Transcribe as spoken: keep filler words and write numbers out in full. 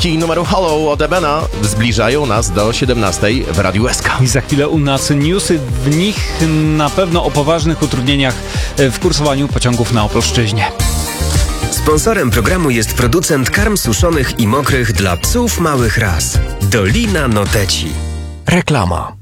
dźwięki numeru Hollow od Ebena zbliżają nas do siedemnastej w Radiu S K. I za chwilę u nas newsy, w nich na pewno o poważnych utrudnieniach w kursowaniu pociągów na Opolszczyźnie. Sponsorem programu jest producent karm suszonych i mokrych dla psów małych ras. Dolina Noteci. Reklama.